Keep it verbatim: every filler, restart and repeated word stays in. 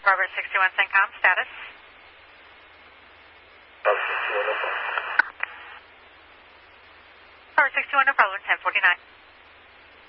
Barbara sixty-one CENTCOM, status. Barbara sixty-one, no problem, ten forty-nine.